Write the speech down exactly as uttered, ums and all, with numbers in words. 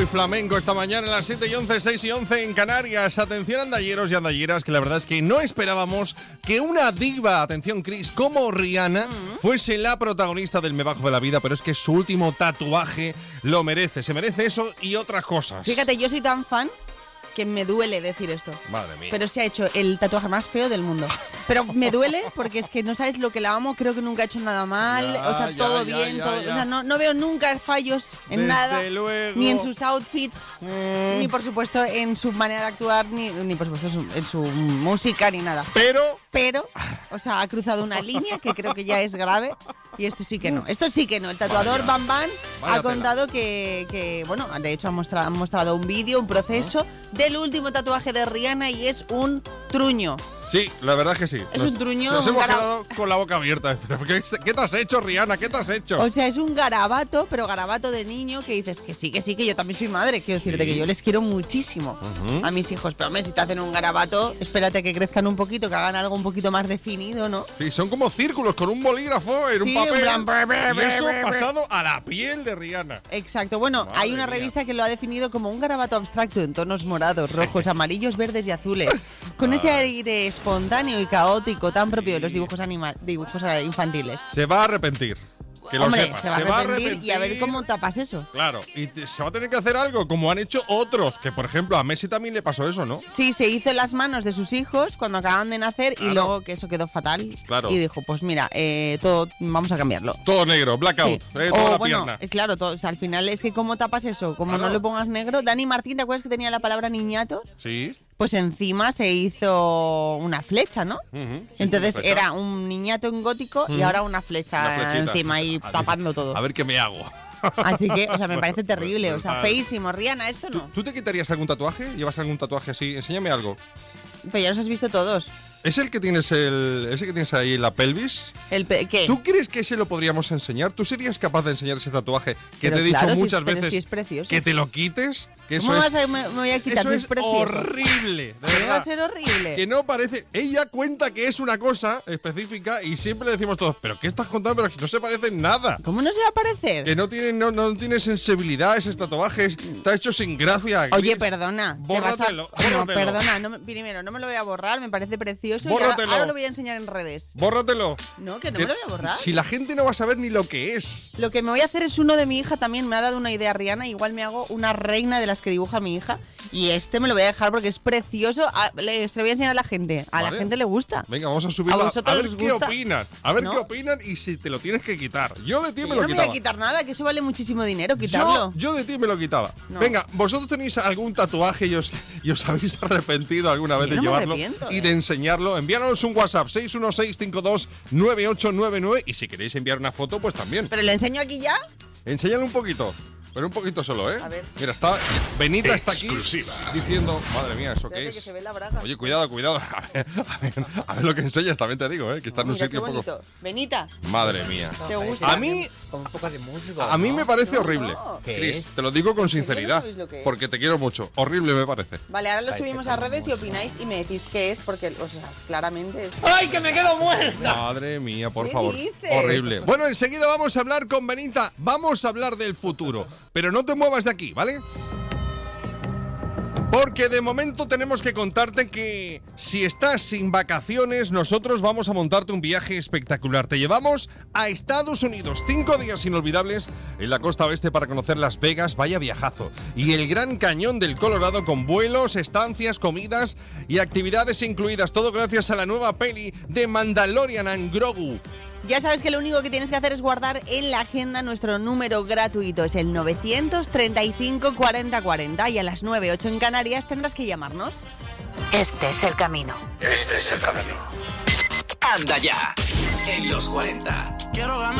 muy flamenco esta mañana a las siete y once, seis y once en Canarias. Atención andalleros y andalleras, que la verdad es que no esperábamos que una diva, atención Chris, como Rihanna, mm. fuese la protagonista del Me Bajo de la Vida, pero es que su último tatuaje lo merece. Se merece eso y otras cosas. Fíjate, yo soy tan fan que me duele decir esto. Madre mía. Pero se ha hecho el tatuaje más feo del mundo. Pero me duele porque es que no sabes lo que la amo. Creo que nunca ha hecho nada mal. Ya, o sea, ya, todo ya, bien. ya, todo, ya. O sea, no, no veo nunca fallos en Desde nada. luego. Ni en sus outfits, Mm. ni por supuesto en su manera de actuar, ni, ni por supuesto su- en su música, ni nada. Pero... Pero, o sea, ha cruzado una línea que creo que ya es grave. Y esto sí que no. Esto sí que no. El tatuador Vaya. Bam Bam Vaya ha contado que, que, bueno, de hecho ha mostrado, han mostrado un vídeo, un proceso del último tatuaje de Rihanna y es un truño. Sí, la verdad es que sí. Es nos, un truño, Nos un hemos gara- quedado con la boca abierta. Pero ¿qué, ¿Qué te has hecho, Rihanna? ¿Qué te has hecho? O sea, es un garabato, pero garabato de niño que dices que sí, que sí, que yo también soy madre. Quiero decirte Sí. que yo les quiero muchísimo Ujú. a mis hijos. Pero hombre, si te hacen un garabato, espérate que crezcan un poquito, que hagan algo un poquito más definido, ¿no? Sí, son como círculos con un bolígrafo en Sí, un papel. en plan, brr, brr, y eso brr, brr. pasado a la piel de Rihanna. Exacto. Bueno, Madre hay una mía. revista que lo ha definido como un garabato abstracto en tonos morados, rojos, amarillos, verdes y azules. Con ese aire espontáneo y caótico tan propio de los dibujos, anima- dibujos eh, infantiles. Se va a arrepentir. Que lo Hombre, sepas. se va a arrepentir y a ver cómo tapas eso. Claro, y te- se va a tener que hacer algo como han hecho otros. Que por ejemplo a Messi también le pasó eso, ¿no? Sí, se hizo las manos de sus hijos cuando acaban de nacer Claro. y luego que eso quedó fatal. Claro. Y dijo, pues mira, eh, todo vamos a cambiarlo. Todo negro, blackout, Sí. eh, toda O la bueno, pierna. eh, claro, todo, o sea, al final es que cómo tapas eso, como Claro. no le pongas negro. Dani Martín, ¿te acuerdas que tenía la palabra niñato? Sí. Pues encima se hizo una flecha, ¿no? Ujú, sí, Entonces una flecha. era un niñato en gótico y Ujú. ahora una flecha Una flechita. encima ahí A ver- tapando todo. A ver qué me hago. Así que, o sea, me parece terrible, o sea, Brutal. feísimo. Rihanna, esto no. ¿Tú te quitarías algún tatuaje? ¿Llevas algún tatuaje así? Enséñame algo. Pero ya los has visto todos. ¿Es el que tienes el ese que tienes ahí en la pelvis? El pe- ¿Qué? ¿Tú crees que ese lo podríamos enseñar? ¿Tú serías capaz de enseñar ese tatuaje que Pero te he dicho claro, si muchas es- pero veces si es precioso. que te lo quites? Que eso ¿Cómo es, vas a, me, me voy a quitar? eso Es es precioso. horrible, de ¿Qué va a verdad. ser horrible? Que no parece. Ella cuenta que es una cosa específica y siempre le decimos todos, ¿pero qué estás contando? Pero que no se parece en nada. ¿Cómo no se va a parecer? Que no tiene, no, no tiene sensibilidad ese tatuaje, está hecho sin gracia. Oye, Chris. perdona. te vas a- Bórratelo, No, bórratelo. perdona. No me- primero, no me lo voy a borrar, me parece precioso. y ahora- Bórratelo. ahora lo voy a enseñar en redes. Bórratelo. No, que no Que- me lo voy a borrar. Si la gente no va a saber ni lo que es. Lo que me voy a hacer es uno de mi hija también. Me ha dado una idea Rihanna. Igual me hago una reina de las que dibuja mi hija. Y este me lo voy a dejar porque es precioso. A- le- se lo voy a enseñar a la gente. A Vale. la gente le gusta. Venga, vamos a subirlo. ¿A A, vosotros a ver os qué gusta? opinan. A ver ¿No? qué opinan y si te lo tienes que quitar. Yo de ti Que me yo lo no me voy a quitaba. quitar nada, que eso vale muchísimo dinero Yo, quitarlo. yo de ti me lo quitaba. No. Venga, ¿vosotros tenéis algún tatuaje y os, y os habéis arrepentido alguna vez Yo de no me llevarlo arrepiento, y eh. de enseñarlo? Enviárnoslos un WhatsApp seis uno seis cinco dos nueve ocho nueve nueve y si queréis enviar una foto, pues también. Pero le enseño aquí ya. Enséñale un poquito. Pero un poquito solo, ¿eh? A ver. Mira, está. Benita está aquí Exclusiva. diciendo. Madre mía, ¿eso qué Espérate es? que se ve la braga. Oye, cuidado, cuidado. A ver, a ver, a ver lo que enseñas, también te digo, ¿eh? Que está en un Mira, sitio qué un poco. bonito. Benita, Madre mía. ¿te gusta? A mí, Con un poco de musgo. a mí ¿no? me parece No, horrible. no. ¿Qué Chris, es? te lo digo con ¿En serio no sinceridad. sabéis lo que es? Porque te quiero mucho. Horrible me parece. Vale, ahora lo Ay, subimos qué a redes y hermoso. opináis y me decís qué es, porque, o sea, es- claramente es. ¡Ay, que me quedo muerta! Madre mía, por ¿Qué favor. dices? Horrible. Bueno, enseguida vamos a hablar con Benita. Vamos a hablar del futuro. Pero no te muevas de aquí, ¿vale? Porque de momento tenemos que contarte que si estás sin vacaciones, nosotros vamos a montarte un viaje espectacular. Te llevamos a Estados Unidos. Cinco días inolvidables en la costa oeste para conocer Las Vegas, vaya viajazo. Y el Gran Cañón del Colorado con vuelos, estancias, comidas y actividades incluidas. Todo gracias a la nueva peli de Mandalorian and Grogu. Ya sabes que lo único que tienes que hacer es guardar en la agenda nuestro número gratuito. Es el novecientos treinta y cinco cuarenta cuarenta y a las nueve ocho en Canarias tendrás que llamarnos. Este es el camino. Este es el camino. Anda ya, en los cuarenta. Quiero ganar.